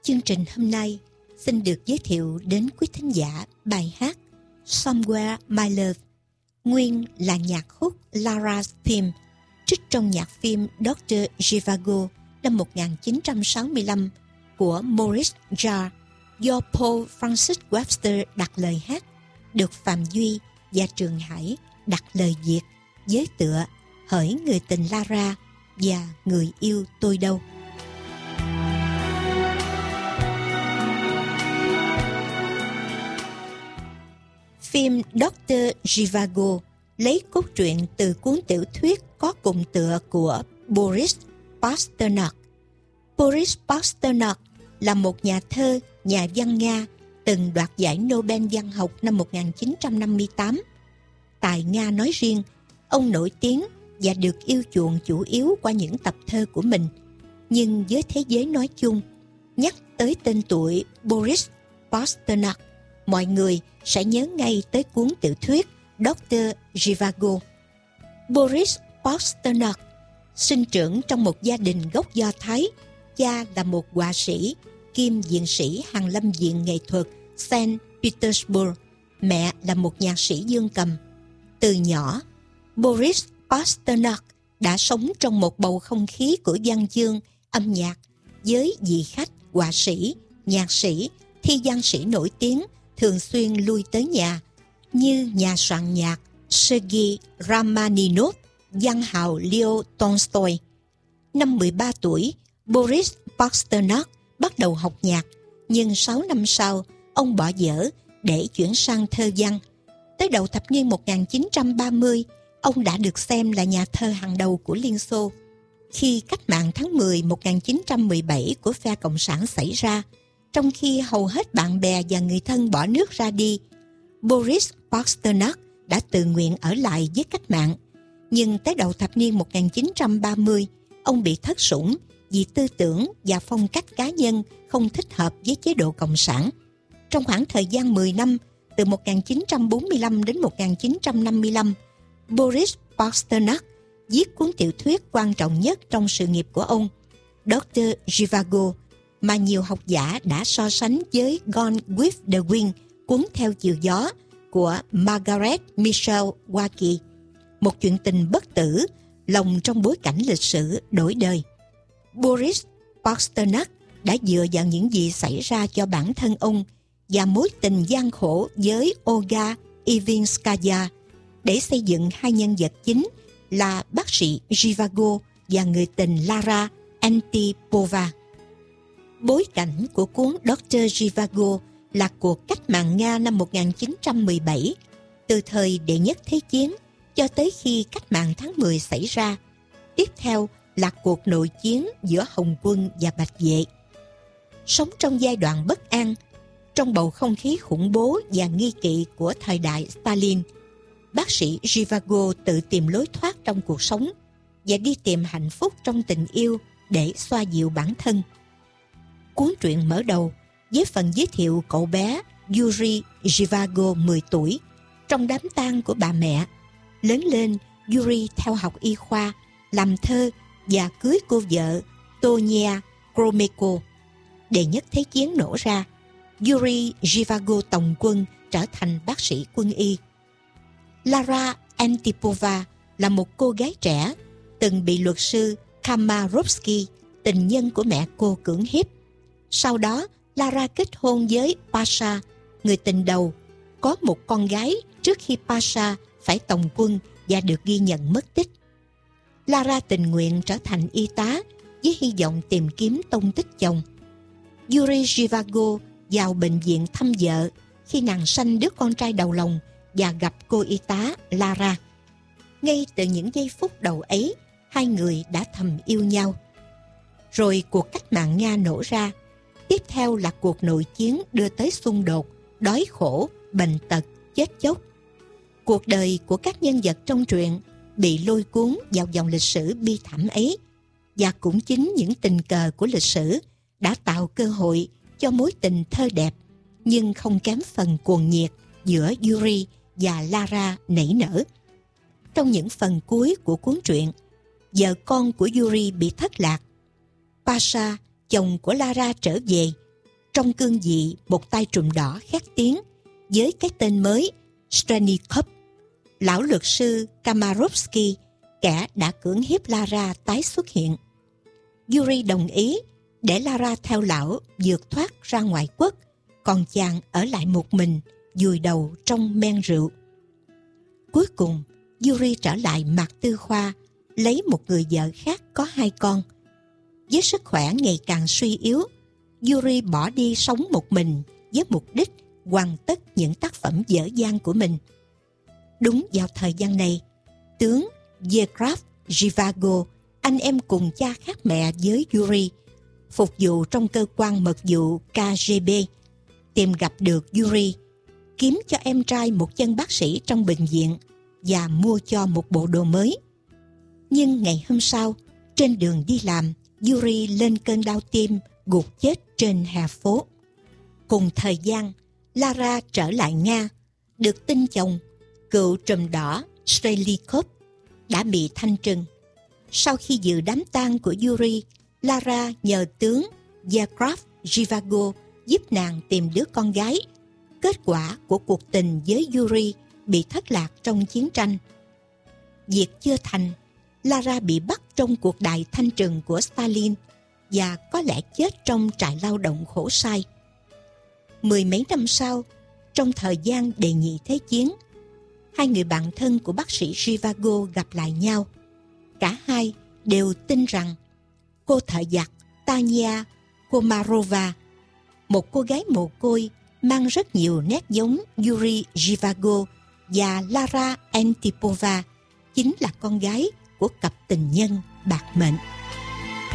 Chương trình hôm nay xin được giới thiệu đến quý thính giả bài hát Somewhere My Love, nguyên là nhạc khúc Lara's Theme, trích trong nhạc phim Dr. Zhivago năm 1965 của Maurice Jarre, do Paul Francis Webster đặt lời hát, được Phạm Duy và Trường Hải đặt lời Việt với tựa Hỡi người tình Lara và Người yêu tôi đâu. Phim Dr. Zhivago lấy cốt truyện từ cuốn tiểu thuyết có cùng tựa của Boris Pasternak. Boris Pasternak là một nhà thơ, nhà văn Nga từng đoạt giải Nobel văn học năm 1958. Tại Nga nói riêng, ông nổi tiếng và được yêu chuộng chủ yếu qua những tập thơ của mình. Nhưng với thế giới nói chung, nhắc tới tên tuổi Boris Pasternak, mọi người sẽ nhớ ngay tới cuốn tiểu thuyết Dr. Zhivago. Boris Pasternak sinh trưởng trong một gia đình gốc Do Thái. Cha là một họa sĩ, kiêm viện sĩ Hàn Lâm viện nghệ thuật Saint Petersburg. Mẹ là một nhạc sĩ dương cầm. Từ nhỏ, Boris Pasternak đã sống trong một bầu không khí của văn chương, âm nhạc, với vị khách, họa sĩ, nhạc sĩ, thi văn sĩ nổi tiếng thường xuyên lui tới nhà, như nhà soạn nhạc Sergei Rachmaninov, văn hào Leo Tolstoy. Năm 13 tuổi, Boris Pasternak bắt đầu học nhạc, nhưng 6 năm sau, ông bỏ dở để chuyển sang thơ văn. Tới đầu thập niên 1930, ông đã được xem là nhà thơ hàng đầu của Liên Xô. Khi cách mạng tháng 10 1917 của phe Cộng sản xảy ra, trong khi hầu hết bạn bè và người thân bỏ nước ra đi, Boris Pasternak đã tự nguyện ở lại với cách mạng. Nhưng tới đầu thập niên 1930, ông bị thất sủng vì tư tưởng và phong cách cá nhân không thích hợp với chế độ Cộng sản. Trong khoảng thời gian 10 năm, từ 1945 đến 1955, Boris Pasternak viết cuốn tiểu thuyết quan trọng nhất trong sự nghiệp của ông, Dr. Zhivago, mà nhiều học giả đã so sánh với Gone with the Wind, cuốn theo chiều gió của Margaret Mitchell Warki, một chuyện tình bất tử lồng trong bối cảnh lịch sử đổi đời. Boris Pasternak đã dựa vào những gì xảy ra cho bản thân ông và mối tình gian khổ với Olga Ivinskaya để xây dựng hai nhân vật chính là bác sĩ Zhivago và người tình Lara Antipova. Bối cảnh của cuốn Dr. Zhivago là cuộc cách mạng Nga năm 1917, từ thời đệ nhất thế chiến cho tới khi cách mạng tháng 10 xảy ra. Tiếp theo là cuộc nội chiến giữa Hồng quân và Bạch vệ. Sống trong giai đoạn bất an, trong bầu không khí khủng bố và nghi kỵ của thời đại Stalin, bác sĩ Zhivago tự tìm lối thoát trong cuộc sống và đi tìm hạnh phúc trong tình yêu để xoa dịu bản thân. Cuốn truyện mở đầu với phần giới thiệu cậu bé Yuri Zhivago 10 tuổi trong đám tang của bà mẹ. Lớn lên, Yuri theo học y khoa, làm thơ và cưới cô vợ Tonia Gromeko. Đệ nhất thế chiến nổ ra, Yuri Zhivago tòng quân trở thành bác sĩ quân y. Lara Antipova là một cô gái trẻ từng bị luật sư Kamarovsky, tình nhân của mẹ cô, cưỡng hiếp. Sau đó, Lara kết hôn với Pasha, người tình đầu, có một con gái trước khi Pasha phải tòng quân và được ghi nhận mất tích. Lara tình nguyện trở thành y tá với hy vọng tìm kiếm tông tích chồng. Yuri Zhivago vào bệnh viện thăm vợ khi nàng sanh đứa con trai đầu lòng và gặp cô y tá Lara. Ngay từ những giây phút đầu ấy, hai người đã thầm yêu nhau. Rồi cuộc cách mạng Nga nổ ra. Tiếp theo là cuộc nội chiến đưa tới xung đột, đói khổ, bệnh tật, chết chóc. Cuộc đời của các nhân vật trong truyện bị lôi cuốn vào dòng lịch sử bi thảm ấy, và cũng chính những tình cờ của lịch sử đã tạo cơ hội cho mối tình thơ đẹp nhưng không kém phần cuồng nhiệt giữa Yuri và Lara nảy nở. Trong những phần cuối của cuốn truyện, vợ con của Yuri bị thất lạc. Pasha, chồng của Lara, trở về trong cương vị một tay trùm đỏ khét tiếng với cái tên mới Strennikov. Lão luật sư Kamarovsky, kẻ đã cưỡng hiếp Lara, tái xuất hiện. Yuri đồng ý để Lara theo lão vượt thoát ra ngoại quốc, còn chàng ở lại một mình, vùi đầu trong men rượu. Cuối cùng, Yuri trở lại Mạc Tư Khoa, lấy một người vợ khác có 2 con. Với sức khỏe ngày càng suy yếu, Yuri bỏ đi sống một mình với mục đích hoàn tất những tác phẩm dở dang của mình. Đúng vào thời gian này, tướng Yegraf Zhivago, anh em cùng cha khác mẹ với Yuri, phục vụ trong cơ quan mật vụ KGB, tìm gặp được Yuri, kiếm cho em trai một chân bác sĩ trong bệnh viện và mua cho một bộ đồ mới. Nhưng ngày hôm sau, trên đường đi làm, Yuri lên cơn đau tim, gục chết trên hè phố. Cùng thời gian, Lara trở lại Nga, được tin chồng, cựu trùm đỏ Strelnikov, đã bị thanh trừng. Sau khi dự đám tang của Yuri, Lara nhờ tướng Yegraf Zhivago giúp nàng tìm đứa con gái. Kết quả của cuộc tình với Yuri bị thất lạc trong chiến tranh. Việc chưa thành, Lara bị bắt trong cuộc đại thanh trừng của Stalin và có lẽ chết trong trại lao động khổ sai. 10 mấy năm sau, trong thời gian đệ nhị thế chiến, 2 người bạn thân của bác sĩ Zhivago gặp lại nhau. Cả hai đều tin rằng cô thợ giặt Tanya Komarova, một cô gái mồ côi mang rất nhiều nét giống Yuri Zhivago và Lara Antipova, chính là con gái của cặp tình nhân bạc mệnh.